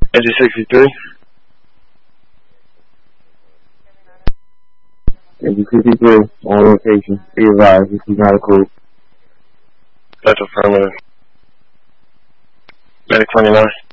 Engine 63. Engine 63, on location. Be advised, this is not a code. That's affirmative. Medic 29.